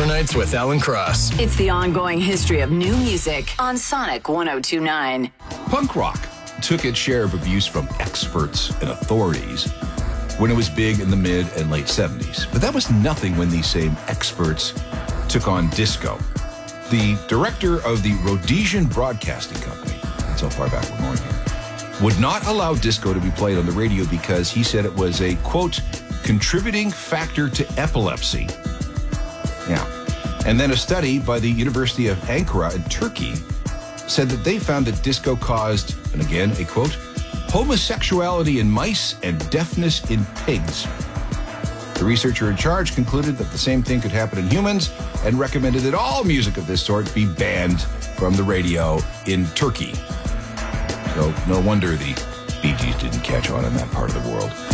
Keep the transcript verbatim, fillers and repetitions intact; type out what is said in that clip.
Overnights with Alan Cross. It's the ongoing history of new music on Sonic one oh two point nine. Punk rock took its share of abuse from experts and authorities when it was big in the mid and late seventies. But that was nothing when these same experts took on disco. The director of the Rhodesian Broadcasting Company, that's how far back we're going here, would not allow disco to be played on the radio because he said it was a, quote, contributing factor to epilepsy. Yeah. And then a study by the University of Ankara in Turkey said that they found that disco caused, and again, a quote, homosexuality in mice and deafness in pigs. The researcher in charge concluded that the same thing could happen in humans and recommended that all music of this sort be banned from the radio in Turkey. So no wonder the Bee Gees didn't catch on in that part of the world.